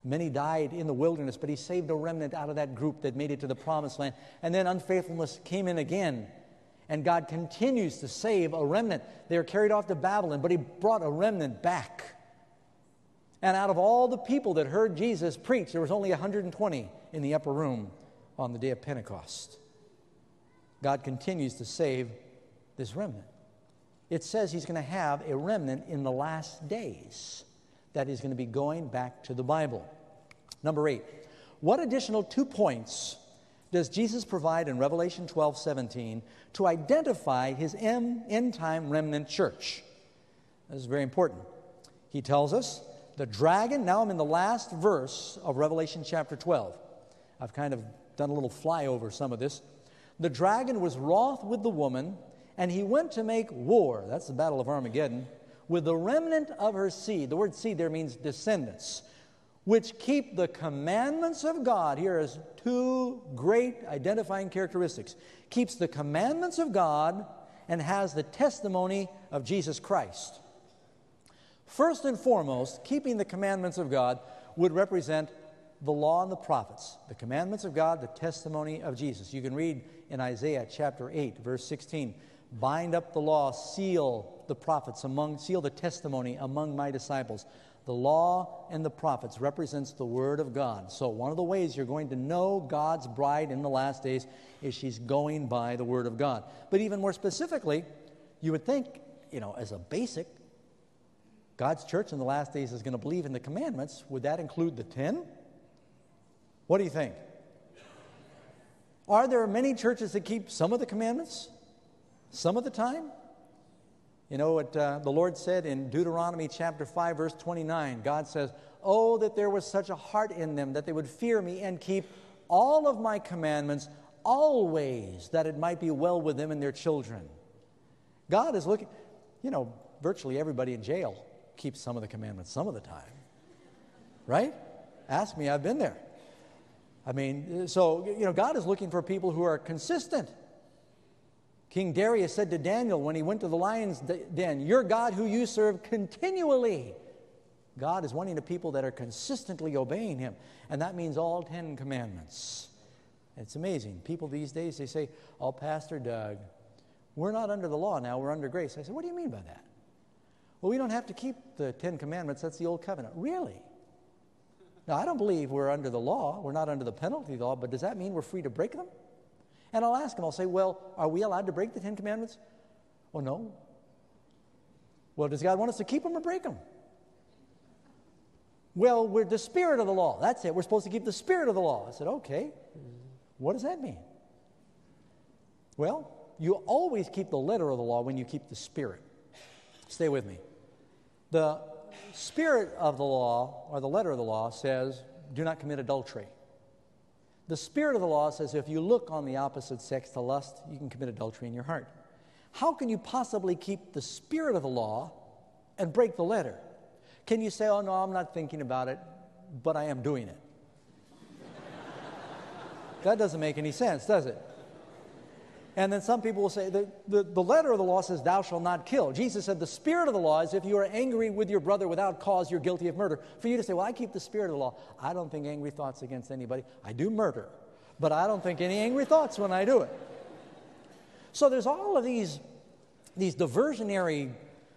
Many died in the wilderness, but he saved a remnant out of that group that made it to the promised land. And then unfaithfulness came in again. And God continues to save a remnant. They were carried off to Babylon, but he brought a remnant back. And out of all the people that heard Jesus preach, there was only 120 in the upper room on the day of Pentecost. God continues to save this remnant. It says he's going to have a remnant in the last days that is going to be going back to the Bible. Number 8, what additional 2 points does Jesus provide in Revelation 12:17 to identify his end-time remnant church? This is very important. He tells us the dragon, now I'm in the last verse of Revelation chapter 12. I've kind of done a little flyover some of this. The dragon was wroth with the woman, and he went to make war, that's the battle of Armageddon, with the remnant of her seed. The word seed there means descendants, which keep the commandments of God. Here is 2 great identifying characteristics. Keeps the commandments of God and has the testimony of Jesus Christ. First and foremost, keeping the commandments of God would represent the law and the prophets. The commandments of God, the testimony of Jesus. You can read in Isaiah chapter 8, verse 16, bind up the law, seal the prophets, seal the testimony among my disciples. The law and the prophets represents the Word of God. So one of the ways you're going to know God's bride in the last days is she's going by the Word of God. But even more specifically, you would think, as a basic, God's church in the last days is going to believe in the commandments. Would that include the 10? What do you think? Are there many churches that keep some of the commandments? Some of the time? You know what the Lord said in Deuteronomy chapter 5, verse 29. God says, "Oh, that there was such a heart in them, that they would fear me and keep all of my commandments always, that it might be well with them and their children." God is looking, virtually everybody in jail keeps some of the commandments some of the time. Right? Ask me, I've been there. God is looking for people who are consistent. King Darius said to Daniel when he went to the lion's den, "Your God who you serve continually." God is wanting the people that are consistently obeying him. And that means all 10 commandments. It's amazing. People these days, they say, "Oh, Pastor Doug, we're not under the law now, we're under grace." I said, "What do you mean by that?" "Well, we don't have to keep the 10 commandments. That's the old covenant." Really? Now, I don't believe we're under the law. We're not under the penalty law, but does that mean we're free to break them? And I'll ask them, I'll say, "Well, are we allowed to break the 10 commandments?" "Oh, no." "Well, does God want us to keep them or break them?" "Well, we're the spirit of the law. That's it. We're supposed to keep the spirit of the law." I said, "Okay, what does that mean?" "Well, you always keep the letter of the law when you keep the spirit." Stay with me. The spirit of the law, or the letter of the law, says, do not commit adultery. The spirit of the law says if you look on the opposite sex to lust, you can commit adultery in your heart. How can you possibly keep the spirit of the law and break the letter? Can you say, "Oh, no, I'm not thinking about it, but I am doing it"? That doesn't make any sense, does it? And then some people will say, the letter of the law says, "Thou shalt not kill." Jesus said the spirit of the law is if you are angry with your brother without cause, you're guilty of murder. For you to say, "Well, I keep the spirit of the law." I don't think angry thoughts against anybody. I do murder, but I don't think any angry thoughts when I do it. So there's all of these diversionary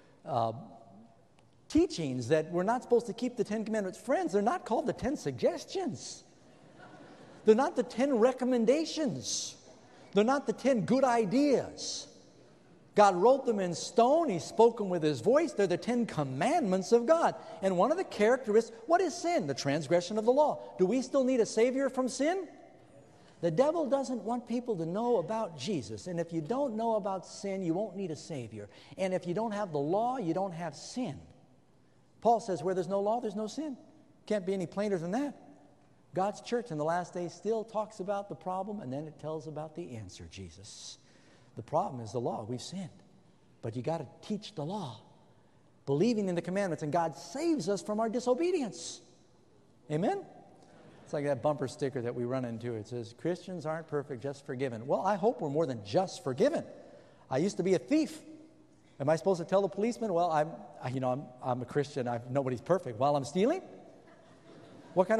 teachings that we're not supposed to keep the 10 commandments. Friends, they're not called the 10 suggestions. They're not the 10 recommendations. They're not the 10 good ideas. God wrote them in stone. He spoke them with his voice. They're the 10 commandments of God. And one of the characteristics, what is sin? The transgression of the law. Do we still need a Savior from sin? The devil doesn't want people to know about Jesus. And if you don't know about sin, you won't need a Savior. And if you don't have the law, you don't have sin. Paul says where there's no law, there's no sin. Can't be any plainer than that. God's church in the last days still talks about the problem, and then it tells about the answer, Jesus. The problem is the law. We've sinned. But you got to teach the law, believing in the commandments, and God saves us from our disobedience. Amen? It's like that bumper sticker that we run into. It says, "Christians aren't perfect, just forgiven." Well, I hope we're more than just forgiven. I used to be a thief. Am I supposed to tell the policeman, "Well, I'm a Christian, nobody's perfect," while I'm stealing? What kind of